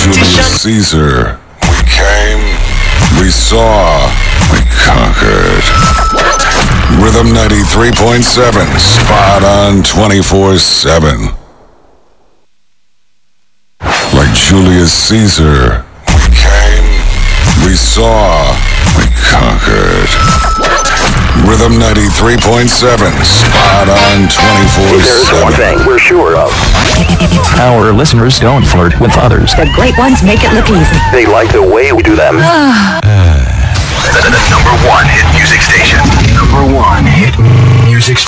Julius Caesar. We came, we saw, we conquered. Rhythm 93.7, spot on 24/7. Like Julius Caesar, we came, we saw, we conquered. Rhythm 93.7, spot on 24/7. There's one thing we're sure of. Our listeners don't flirt with others. The great ones make it look easy. They like the way we do them. The number one hit music station. Number one hit music station.